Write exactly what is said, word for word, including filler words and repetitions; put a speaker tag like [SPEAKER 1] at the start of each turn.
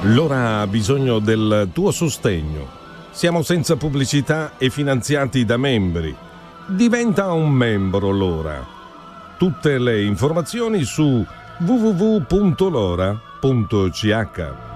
[SPEAKER 1] L'Ora ha bisogno del tuo sostegno. Siamo senza pubblicità e finanziati da membri. Diventa un membro L'Ora. Tutte le informazioni su w w w punto lora punto c h.